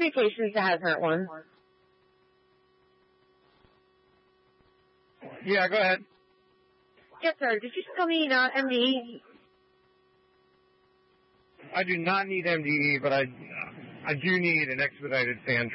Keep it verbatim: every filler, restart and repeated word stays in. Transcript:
Vacations has hurt one. Yeah, go ahead. Yes, sir. Did you still need uh, M D E? I do not need M D E, but I, I do need an expedited fan